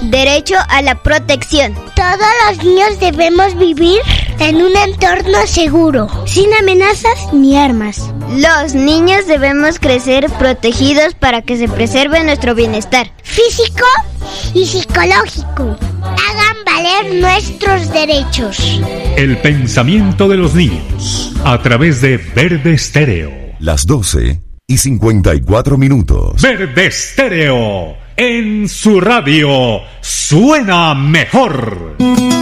Derecho a la protección. Todos los niños debemos vivir en un entorno seguro, sin amenazas ni armas. Los niños debemos crecer protegidos para que se preserve nuestro bienestar físico y psicológico. Hagan valer nuestros derechos. El pensamiento de los niños a través de Verde Estéreo. Las 12:54. Verde Estéreo, en su radio suena mejor.